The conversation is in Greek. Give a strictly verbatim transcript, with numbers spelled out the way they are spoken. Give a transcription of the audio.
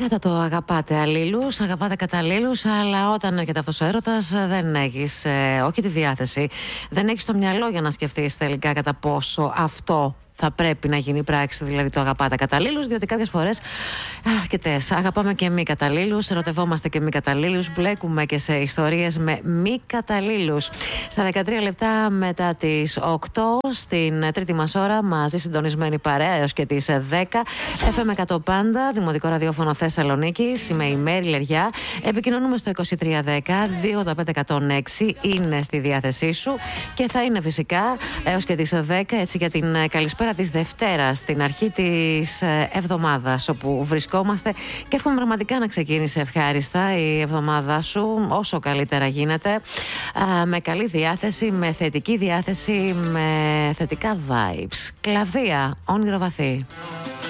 Κατά το αγαπάτε αλλήλους, αγαπάτε καταλήλους, αλλά όταν έρχεται αυτός ο έρωτας δεν έχεις, ε, όχι τη διάθεση, δεν έχεις το μυαλό για να σκεφτείς τελικά κατά πόσο αυτό θα πρέπει να γίνει πράξη, δηλαδή το αγαπάτε καταλήλους, διότι κάποιες φορές αρκετές αγαπάμε και μη καταλήλους, ερωτευόμαστε και μη καταλήλους, μπλέκουμε και σε ιστορίες με μη καταλήλους. Στα δεκατρία λεπτά μετά τις οκτώ, στην τρίτη μας ώρα, μαζί συντονισμένη παρέα έως και τις δέκα, εφ εμ εκατό Πάντα, Δημοτικό Ραδιόφωνο Θεσσαλονίκης, είμαι η Μέρη Λεριά. Επικοινωνούμε στο είκοσι τρία δέκα δύο ογδόντα πέντε εκατόν έξι, είναι στη διάθεσή σου και θα είναι φυσικά έως και τις δέκα, έτσι για την καλησπέρα της Δευτέρας, στην αρχή της εβδομάδας όπου βρισκόμαστε, και εύχομαι πραγματικά να ξεκίνησε ευχάριστα η εβδομάδα σου, όσο καλύτερα γίνεται, με καλή διάθεση, με θετική διάθεση, με θετικά vibes. Κλαβδία, όνειρο βαθύ.